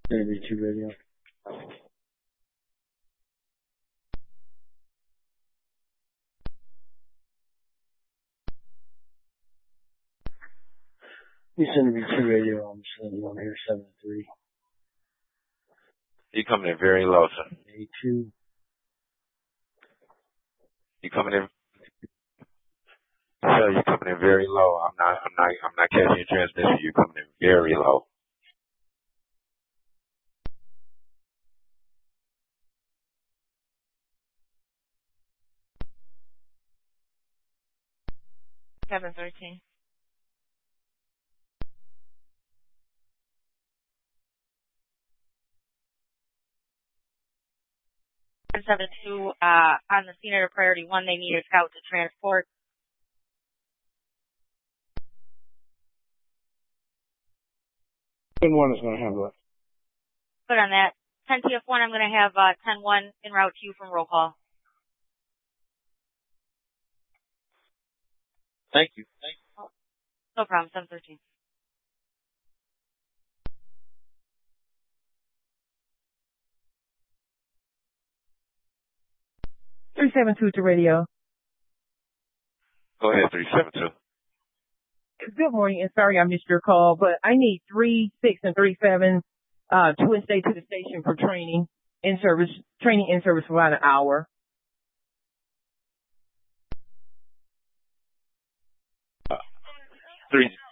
NB2 radio. This NB2 radio, I'm sending on here 7-3. You coming in very low, sir. A2. You coming in, sir, you coming in very low. I'm not catching your transmission. You're coming in very low. Seven 13. 7-2, on the scene at priority 1, they need a scout to transport. And 1 is going to handle it. Good on that. 10 TF1, I'm going to have 10-1 en route to you from roll call. Thank you. No problem, 7-13. Three 7-2 to radio. Go ahead, 372. Good morning, and sorry I missed your call, but I need 3, 6, and 3, 7 to stay to the station for training in service for about an hour. 3